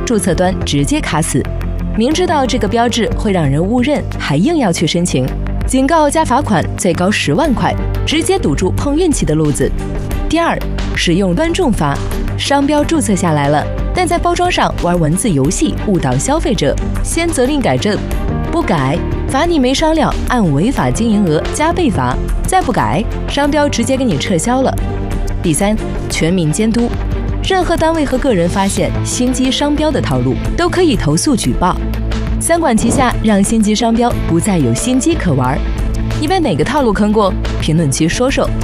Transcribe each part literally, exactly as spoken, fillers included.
注册端直接卡死。明知道这个标志会让人误认，还硬要去申请，警告加罚款，最高十万块，直接堵住碰运气的路子。第二，使用端重罚，商标注册下来了，但在包装上玩文字游戏，误导消费者，先责令改正，不改罚你没商量，按违法经营额加倍罚，再不改，商标直接给你撤销了。第三，全民监督。任何单位和个人发现星级商标的套路，都可以投诉举报。三管齐下，让星级商标不再有心机可玩。你被哪个套路坑过？评论区说说。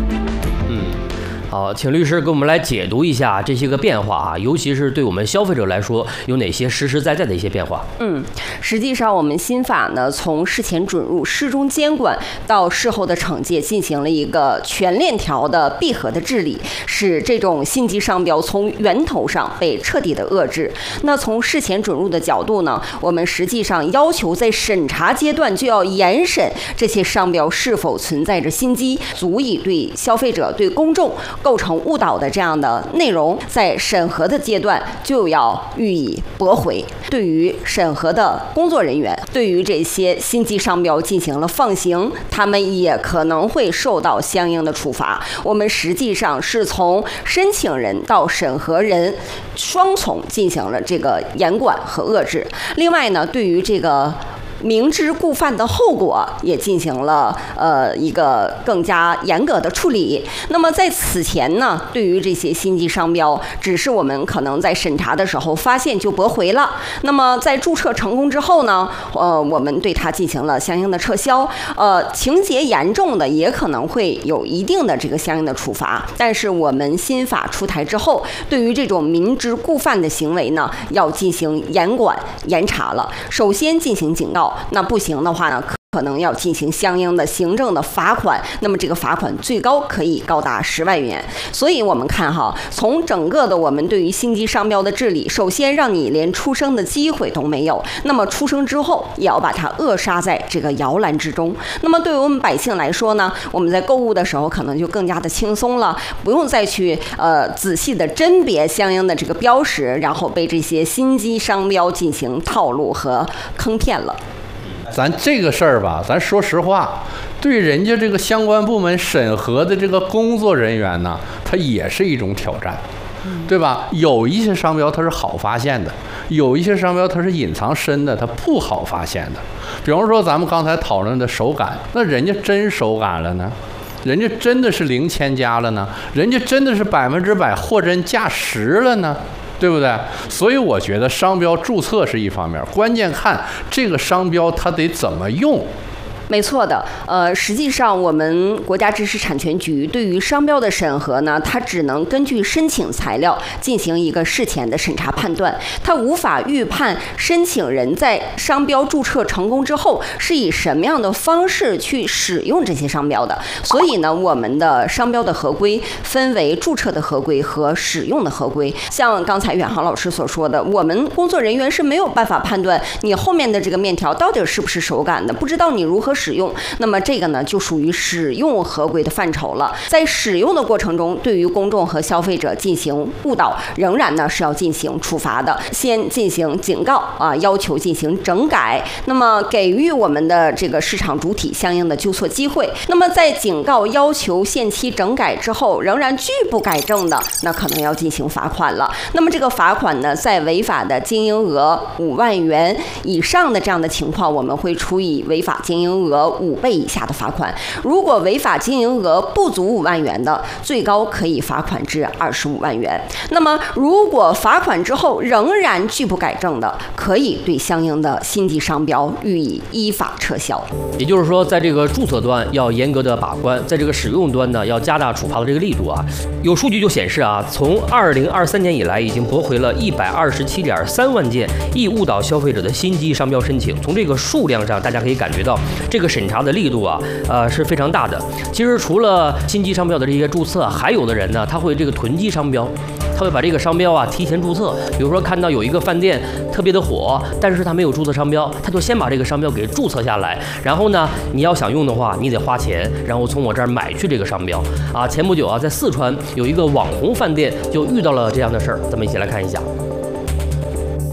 好，请律师给我们来解读一下这些个变化啊，尤其是对我们消费者来说，有哪些实实在在的一些变化？ 嗯，实际上我们新法呢，从事前准入、事中监管到事后的惩戒，进行了一个全链条的闭合的治理，使这种星级商标从源头上被彻底的遏制。那从事前准入的角度呢，我们实际上要求在审查阶段就要严审这些商标是否存在着心机，足以对消费者、对公众构成误导的这样的内容，在审核的阶段就要予以驳回。对于审核的工作人员，对于这些星级商标进行了放行，他们也可能会受到相应的处罚。我们实际上是从申请人到审核人双重进行了这个严管和遏制。另外呢，对于这个明知故犯的后果也进行了呃一个更加严格的处理。那么在此前呢，对于这些星级商标，只是我们可能在审查的时候发现就驳回了。那么在注册成功之后呢，呃，我们对它进行了相应的撤销。呃，情节严重的也可能会有一定的这个相应的处罚。但是我们新法出台之后，对于这种明知故犯的行为呢，要进行严管严查了。首先进行警告。那不行的话呢，可能要进行相应的行政的罚款，那么这个罚款最高可以高达十万元。所以我们看哈，从整个的我们对于星级商标的治理，首先让你连出生的机会都没有，那么出生之后也要把它扼杀在这个摇篮之中。那么对于我们百姓来说呢，我们在购物的时候可能就更加的轻松了，不用再去呃仔细的甄别相应的这个标识，然后被这些星级商标进行套路和坑骗了。 咱这个事儿吧，咱说实话，对人家这个相关部门审核的这个工作人员呢，他也是一种挑战，对吧？有一些商标它是好发现的，有一些商标它是隐藏深的，它不好发现的。比方说咱们刚才讨论的手感，那人家真手感了呢？人家真的是零添加了呢？人家真的是百分之百货真价实了呢？对不对？所以我觉得商标注册是一方面，关键看这个商标它得怎么用。 没错的，呃，实际上我们国家知识产权局对于商标的审核呢，它只能根据申请材料进行一个事前的审查判断，它无法预判申请人在商标注册成功之后是以什么样的方式去使用这些商标的。所以呢，我们的商标的合规分为注册的合规和使用的合规。像刚才远航老师所说的，我们工作人员是没有办法判断你后面的这个面条到底是不是手感的，不知道你如何使用，那么这个呢就属于使用合规的范畴了。在使用的过程中，对于公众和消费者进行误导，仍然呢是要进行处罚的。先进行警告啊，要求进行整改，那么给予我们的这个市场主体相应的纠错机会。那么在警告要求限期整改之后，仍然拒不改正的，那可能要进行罚款了。那么这个罚款呢，在违法的经营额五万元以上的这样的情况，我们会处以违法经营额五倍以下的罚款。如果违法经营额不足五万元的，最高可以罚款至二十五万元。那么如果罚款之后仍然拒不改正的，可以对相应的星级商标予以依法撤销。 也就是说，在这个注册端要严格的把关，在这个使用端呢要加大处罚的这个力度啊。有数据就显示啊，从二零二三年以来，已经驳回了一百二十七点三万件易误导消费者的星级商标申请。从这个数量上，大家可以感觉到这个审查的力度啊，呃是非常大的。其实除了星级商标的这些注册，还有的人呢，他会这个囤积商标，他会把这个商标啊提前注册。比如说看到有一个饭店特别的火，但是他没有注册商标，他就先把这个商标给注册下来，然后呢，你要想用的话，你得花钱，然后从我这儿买去这个商标啊。前不久啊，在四川有一个网红饭店就遇到了这样的事儿，咱们一起来看一下。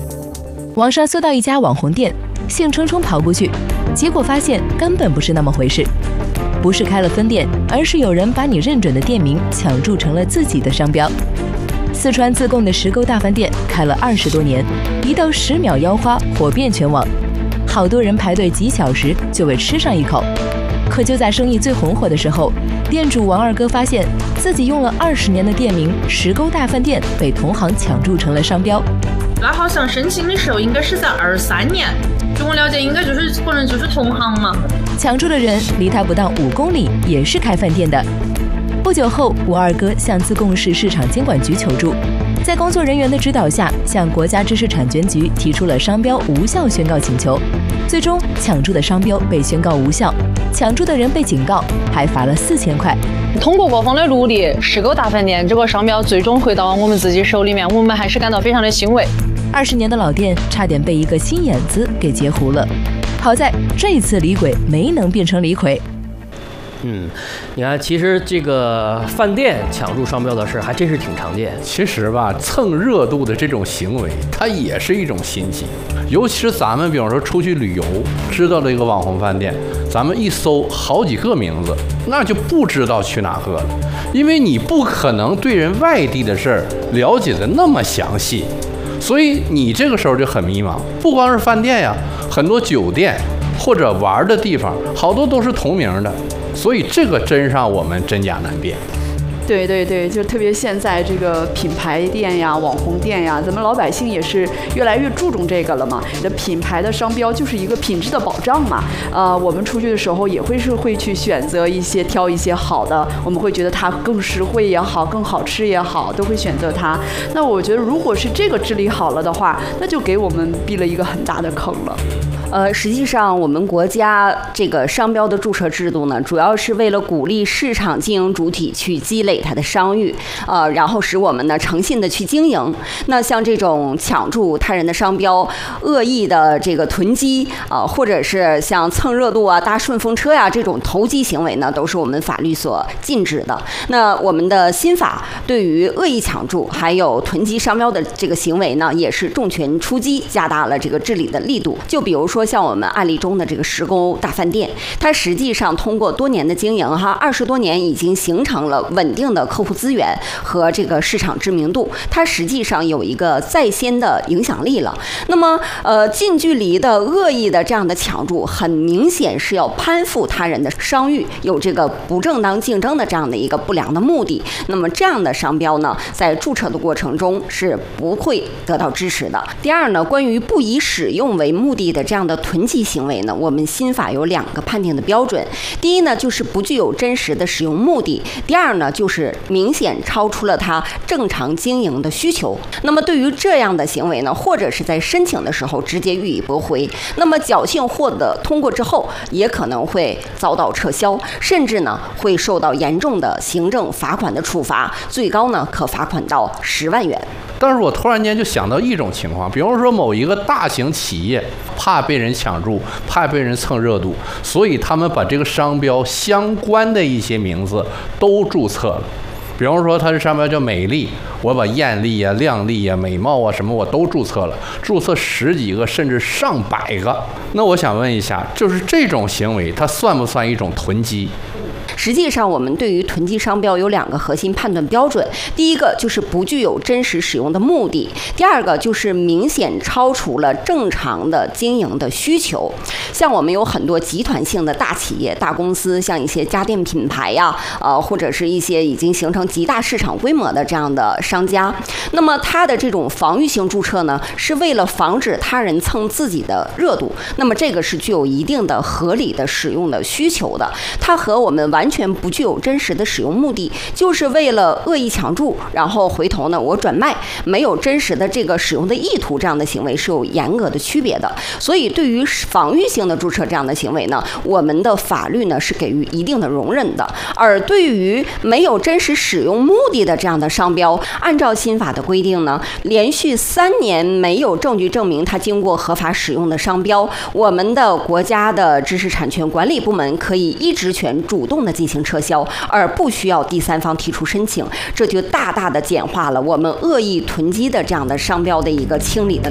网上搜到一家网红店，兴冲冲跑过去，结果发现根本不是那么回事。不是开了分店，而是有人把你认准的店名抢注成了自己的商标。四川自贡的石沟大饭店开了二十多年，一道十秒腰花火遍全网，好多人排队几小时就为吃上一口。可就在生意最红火的时候，店主王二哥发现自己用了二十年的店名石沟大饭店被同行抢注成了商标。 那好像申请的时候应该是在二三年，据我了解，应该就是可能就是同行嘛。 抢注的人离他不到五公里，也是开饭店的。不久后，王二哥向自贡市市场监管局求助，在工作人员的指导下，向国家知识产权局提出了商标无效宣告请求。最终，抢注的商标被宣告无效，抢注的人被警告，还罚了四千块。 通过各方的努力，石沟大饭店这个商标最终回到我们自己手里面，我们还是感到非常的欣慰。 二十年的老店差点被一个心眼子给截胡了，好在这一次李鬼没能变成李逵。 嗯，你看，其实这个饭店抢注商标的事还真是挺常见。 其实吧，蹭热度的这种行为，它也是一种新奇。尤其是咱们，比方说出去旅游，知道了一个网红饭店，咱们一搜好几个名字，那就不知道去哪个了，因为你不可能对人外地的事儿了解的那么详细，所以你这个时候就很迷茫。不光是饭店呀，很多酒店或者玩的地方，好多都是同名的。所以这个真让我们真假难辨。 对对对，就特别现在这个品牌店呀、网红店呀，咱们老百姓也是越来越注重这个了嘛。你的品牌的商标就是一个品质的保障嘛。呃，我们出去的时候也会是会去选择一些挑一些好的，我们会觉得它更实惠也好，更好吃也好，都会选择它。那我觉得如果是这个治理好了的话，那就给我们避了一个很大的坑了。 呃，实际上我们国家这个商标的注册制度呢，主要是为了鼓励市场经营主体去积累它的商誉，呃，然后使我们呢诚信的去经营。那像这种抢注他人的商标、恶意的这个囤积啊、呃，或者是像蹭热度啊、搭顺风车呀、啊、这种投机行为呢，都是我们法律所禁止的。那我们的新法对于恶意抢注还有囤积商标的这个行为呢，也是重拳出击，加大了这个治理的力度。就比如说像我们案例中的这个石沟大饭店，它实际上通过多年的经营哈，二十多年已经形成了稳定的客户资源和这个市场知名度，它实际上有一个在先的影响力了。那么呃，近距离的恶意的这样的抢注，很明显是要攀附他人的商誉，有这个不正当竞争的这样的一个不良的目的。那么这样的商标呢，在注册的过程中是不会得到支持的。第二呢，关于不以使用为目的的这样的囤积行为呢，我们新法有两个判定的标准。第一呢，就是不具有真实的使用目的；第二呢，就是明显超出了它正常经营的需求。那么对于这样的行为呢，或者是在申请的时候直接予以驳回，那么侥幸获得通过之后，也可能会遭到撤销，甚至呢会受到严重的行政罚款的处罚，最高呢可罚款到十万元。 但是我突然间就想到一种情况，比如说某一个大型企业怕被人抢注，怕被人蹭热度，所以他们把这个商标相关的一些名字都注册了。比方说它的商标叫美丽，我把艳丽啊、靓丽啊、美貌啊什么我都注册了，注册十几个甚至上百个。那我想问一下，就是这种行为它算不算一种囤积？ 实际上，我们对于囤积商标有两个核心判断标准，第一个就是不具有真实使用的目的，第二个就是明显超出了正常的经营的需求。像我们有很多集团性的大企业、大公司，像一些家电品牌呀，呃，或者是一些已经形成极大市场规模的这样的商家，那么它的这种防御性注册呢，是为了防止他人蹭自己的热度，那么这个是具有一定的合理的使用的需求的，它和我们完完全不具有真实的使用目的，就是为了恶意抢注，然后回头呢我转卖，没有真实的这个使用的意图，这样的行为是有严格的区别的。所以对于防御性的注册这样的行为呢，我们的法律呢是给予一定的容忍的。而对于没有真实使用目的的这样的商标，按照新法的规定呢，连续三年没有证据证明它经过合法使用的商标，我们的国家的知识产权管理部门可以依职权主动的进行撤销，而不需要第三方提出申请，这就大大的简化了我们恶意囤积的这样的商标的一个清理的